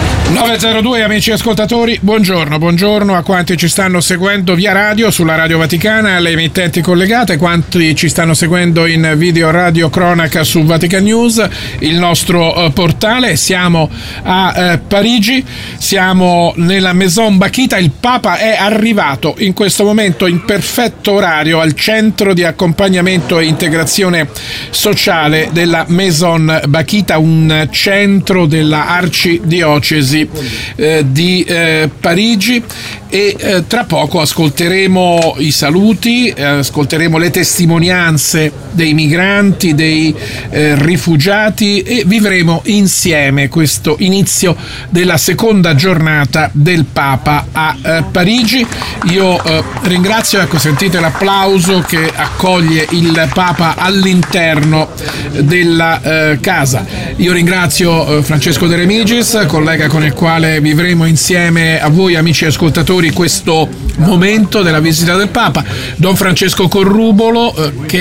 902 amici ascoltatori, buongiorno a quanti ci stanno seguendo via radio sulla Radio Vaticana, alle emittenti collegate, quanti ci stanno seguendo in video radio cronaca su Vatican News, il nostro portale. Siamo a Parigi, siamo nella Maison Bakhita. Il Papa è arrivato in questo momento in perfetto orario al centro di accompagnamento e integrazione sociale della Maison Bakhita, un centro della arcidiocesi di Parigi, e tra poco ascolteremo i saluti, ascolteremo le testimonianze dei migranti, dei rifugiati, e vivremo insieme questo inizio della seconda giornata del Papa a Parigi. Io ringrazio, ecco, sentite l'applauso che accoglie il Papa all'interno della casa. Io ringrazio Francesco De Remigis, collega con il quale vivremo insieme a voi amici ascoltatori questo momento della visita del Papa, Don Federico Corrubolo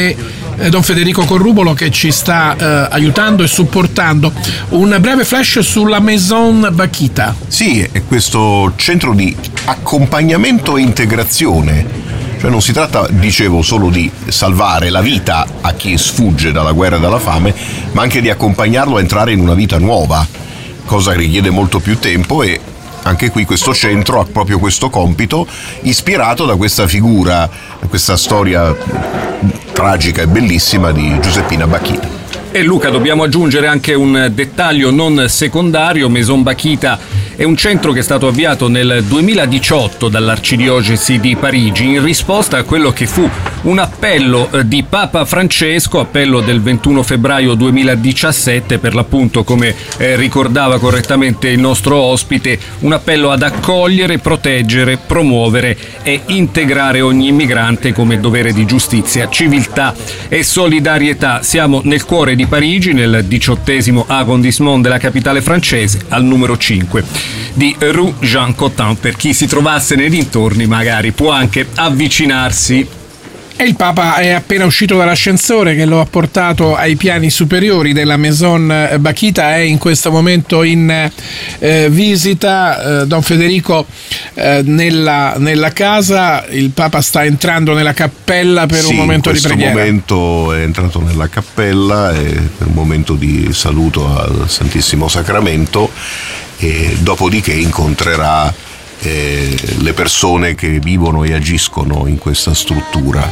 che ci sta aiutando e supportando. Un breve flash sulla Maison Bakhita. Sì, è questo centro di accompagnamento e integrazione. Cioè non si tratta, dicevo, solo di salvare la vita a chi sfugge dalla guerra e dalla fame, ma anche di accompagnarlo a entrare in una vita nuova, cosa che richiede molto più tempo, e anche qui questo centro ha proprio questo compito, ispirato da questa figura, questa storia tragica e bellissima di Giuseppina Bakhita. E Luca, dobbiamo aggiungere anche un dettaglio non secondario. Maison Bakhita è un centro che è stato avviato nel 2018 dall'Arcidiocesi di Parigi in risposta a quello che fu un appello di Papa Francesco, appello del 21 febbraio 2017, per l'appunto, come ricordava correttamente il nostro ospite, un appello ad accogliere, proteggere, promuovere e integrare ogni immigrante come dovere di giustizia, civiltà e solidarietà. Siamo nel cuore di Parigi, nel 18° arrondissement della capitale francese, al numero 5 di Rue Jean Cocteau. Per chi si trovasse nei dintorni magari può anche avvicinarsi. E il Papa è appena uscito dall'ascensore che lo ha portato ai piani superiori della Maison Bakhita, è in questo momento in visita. Don Federico, nella casa, il Papa sta entrando nella cappella per un momento di preghiera. In questo momento è entrato nella cappella per un momento di saluto al Santissimo Sacramento, e dopodiché incontrerà le persone che vivono e agiscono in questa struttura.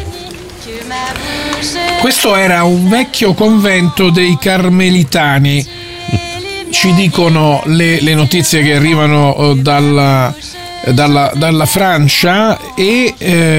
Questo era un vecchio convento dei Carmelitani, ci dicono le notizie che arrivano dalla Francia, e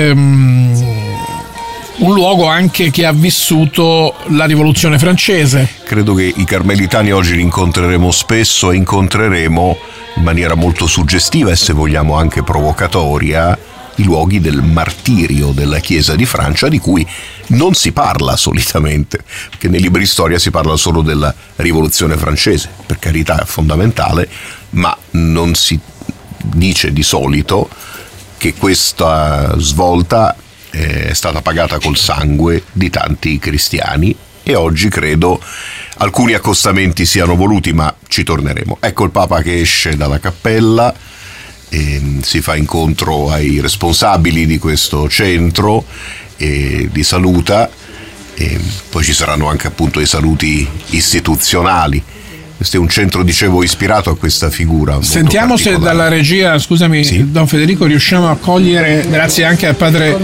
un luogo anche che ha vissuto la rivoluzione francese. Credo che i Carmelitani oggi li incontreremo spesso, e incontreremo in maniera molto suggestiva e, se vogliamo, anche provocatoria, i luoghi del martirio della Chiesa di Francia, di cui non si parla solitamente, perché nei libri di storia si parla solo della rivoluzione francese, per carità è fondamentale, ma non si dice di solito che questa svolta è stata pagata col sangue di tanti cristiani, e oggi credo alcuni accostamenti siano voluti, ma ci torneremo. Ecco il Papa che esce dalla cappella e si fa incontro ai responsabili di questo centro e li saluta, e poi ci saranno anche appunto i saluti istituzionali. Questo è un centro, dicevo, ispirato a questa figura. Sentiamo se dalla regia, scusami, sì? Don Federico, riusciamo a cogliere, grazie anche al padre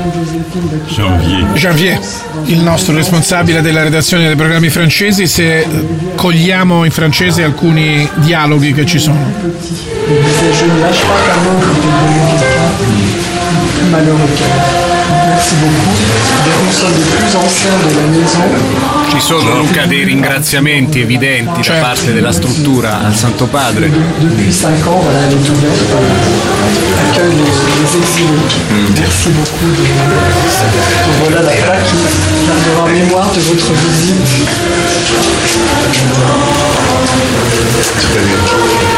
Janvier, il nostro responsabile della redazione dei programmi francesi, se cogliamo in francese alcuni dialoghi che ci sono. Ci sono, Luca, dei ringraziamenti evidenti da parte della struttura al Santo Padre. Depuis 5 ans, voilà, les Toulouse accueille les exilés. Merci beaucoup. Voilà la plaque qui gardera en mémoire de votre visite.